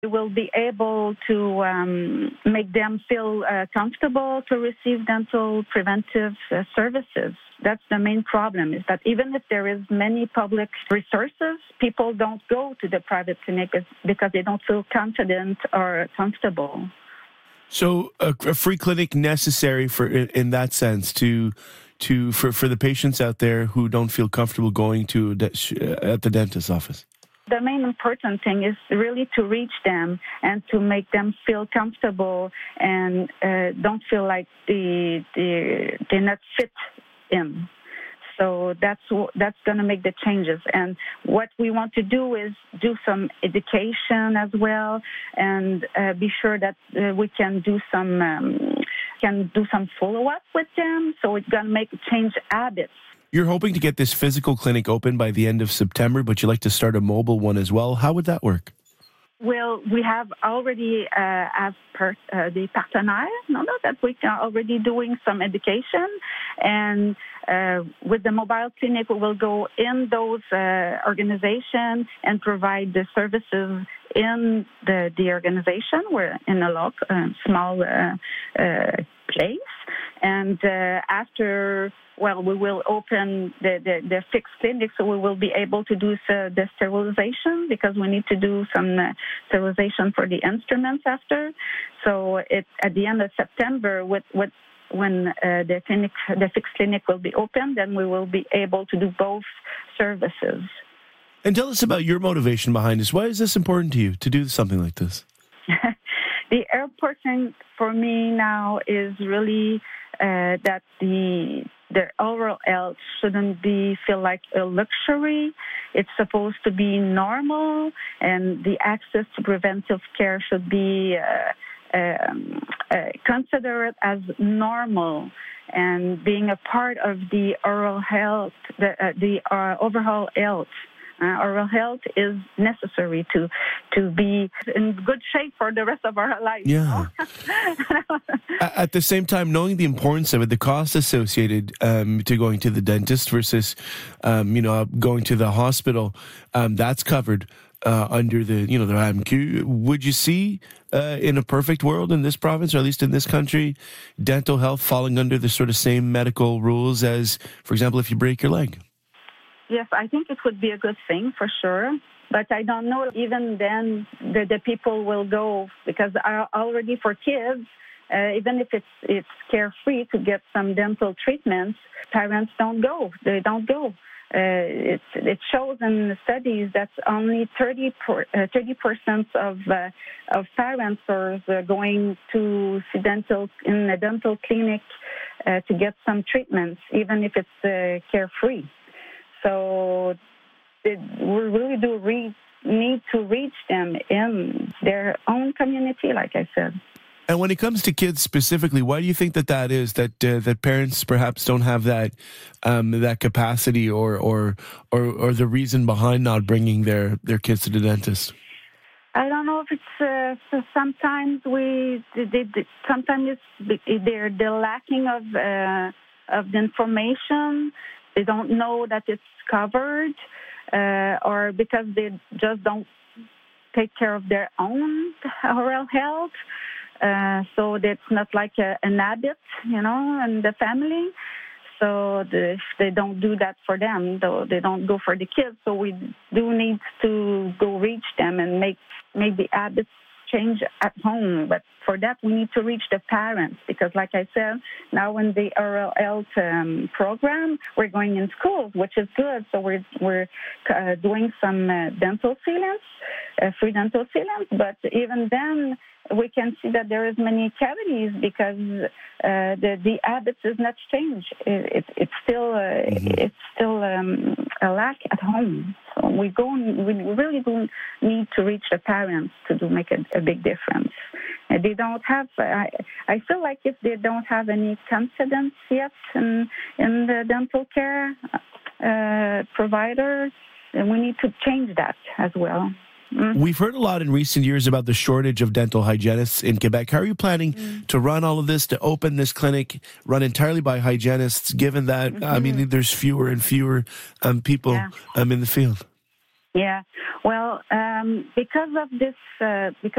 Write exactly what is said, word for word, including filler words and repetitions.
We will be able to um, make them feel uh, comfortable to receive dental preventive uh, services. That's the main problem, is that even if there is many public resources, people don't go to the private clinic because they don't feel confident or comfortable. So a, a free clinic necessary for in, in that sense to to for, for the patients out there who don't feel comfortable going to de- at the dentist's office. The main important thing is really to reach them and to make them feel comfortable and uh, don't feel like they, they, they're not fit in. So that's that's going to make the changes. And what we want to do is do some education as well, and uh, be sure that uh, we can do some um, can do some follow up with them. So it's going to make change habits. You're hoping to get this physical clinic open by the end of September, but you'd like to start a mobile one as well. How would that work? Well, we have already, uh, as per uh, the partenaire, no, no, that we are already doing some education. And uh, with the mobile clinic, we will go in those uh, organizations and provide the services in the, the organization. We're in a loc, uh, small uh, uh, place. And uh, after, well, we will open the, the, the fixed clinic, so we will be able to do uh, the sterilization because we need to do some uh, sterilization for the instruments after. So it, at the end of September, with, with when uh, the clinic, the fixed clinic will be open, then we will be able to do both services. And tell us about your motivation behind this. Why is this important to you to do something like this? The important for me now is really uh, that the the oral health shouldn't be feel like a luxury. It's supposed to be normal, and the access to preventive care should be uh, um, uh, considered as normal. And being a part of the oral health, the uh, the uh, overall health. Uh, oral health is necessary to to be in good shape for the rest of our life. Yeah. At the same time, knowing the importance of it, the cost associated um, to going to the dentist versus, um, you know, going to the hospital, um, that's covered uh, under the, you know, the R A M Q. Would you see uh, in a perfect world in this province, or at least in this country, dental health falling under the sort of same medical rules as, for example, if you break your leg? Yes, I think it would be a good thing for sure. But I don't know, even then, the, the people will go, because I, already for kids, uh, even if it's it's carefree to get some dental treatments, parents don't go. They don't go. Uh, it, it shows in studies that only thirty percent of uh, of parents are uh, going to see dental in a dental clinic uh, to get some treatments, even if it's uh, carefree. So it, we really do re- need to reach them in their own community, like I said. And when it comes to kids specifically, why do you think that that is, that uh, that parents perhaps don't have that um, that capacity or, or or or the reason behind not bringing their, their kids to the dentist? I don't know if it's uh, so sometimes we they, they, sometimes it's they're the lacking of uh, of the information. They don't know that it's covered, uh, or because they just don't take care of their own oral health. Uh, so that's not like a, an habit, you know, in the family. So the, if they don't do that for them, though, they don't go for the kids. So we do need to go reach them and make make the habits change at home. But for that, we need to reach the parents, because like I said, now in the oral health um, program, we're going in schools, which is good. So we're we're uh, doing some uh, dental sealants, uh, free dental sealants. But even then, we can see that there is many cavities because uh, the the habits is not changed. It, it, it's still uh, mm-hmm. it's still um, a lack at home. So we go. We really do need to reach the parents to do make a, a big difference. Uh, they don't have. I I feel like if they don't have any confidence yet in in the dental care uh, providers, then we need to change that as well. Mm-hmm. We've heard a lot in recent years about the shortage of dental hygienists in Quebec. How are you planning mm-hmm. to run all of this, to open this clinic, run entirely by hygienists, given that, mm-hmm. I mean, there's fewer and fewer um, people yeah. um, in the field? Yeah. Well, um, because of this, uh, because